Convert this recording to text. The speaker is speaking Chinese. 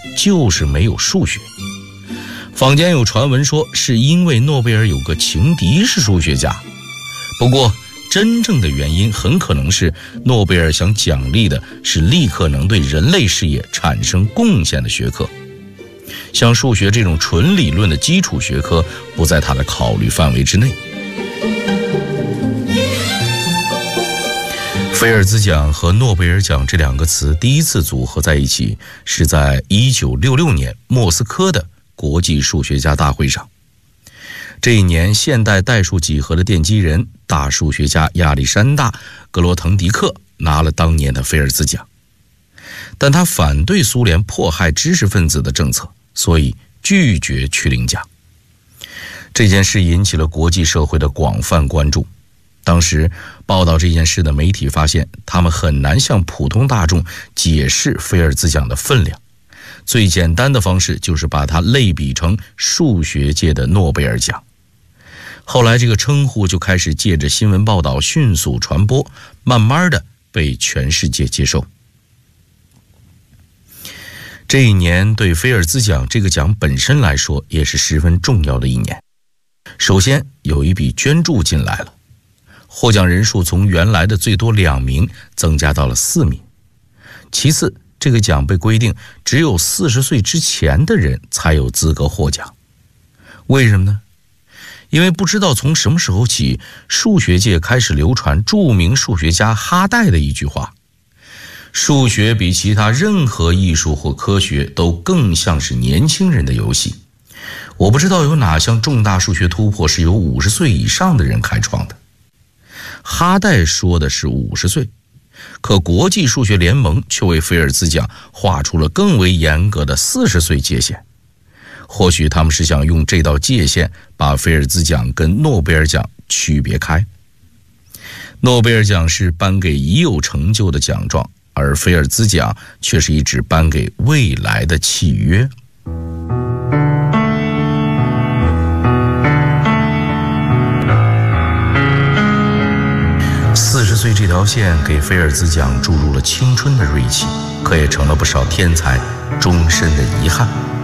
就是没有数学。坊间有传闻说是因为诺贝尔有个情敌是数学家，不过真正的原因很可能是诺贝尔想奖励的是立刻能对人类事业产生贡献的学科，像数学这种纯理论的基础学科不在他的考虑范围之内。菲尔兹奖和诺贝尔奖这两个词第一次组合在一起是在1966年莫斯科的国际数学家大会上。这一年，现代代数几何的奠基人大数学家亚历山大·格罗滕迪克拿了当年的菲尔兹奖，但他反对苏联迫害知识分子的政策，所以拒绝去领奖。这件事引起了国际社会的广泛关注。当时报道这件事的媒体发现，他们很难向普通大众解释菲尔兹奖的分量，最简单的方式就是把它类比成数学界的诺贝尔奖。后来这个称呼就开始借着新闻报道迅速传播，慢慢的被全世界接受。这一年对菲尔兹奖这个奖本身来说也是十分重要的一年。首先有一笔捐助进来了，获奖人数从原来的最多2名增加到了4名。其次，这个奖被规定只有40岁之前的人才有资格获奖。为什么呢？因为不知道从什么时候起，数学界开始流传著名数学家哈代的一句话：数学比其他任何艺术或科学都更像是年轻人的游戏。我不知道有哪项重大数学突破是由50岁以上的人开创的。哈代说的是50岁，可国际数学联盟却为菲尔兹奖画出了更为严格的40岁界限。或许他们是想用这道界限把菲尔兹奖跟诺贝尔奖区别开。诺贝尔奖是颁给已有成就的奖状，而菲尔兹奖却是一纸颁给未来的契约。40岁这条线给菲尔兹奖注入了青春的锐气，可也成了不少天才终身的遗憾。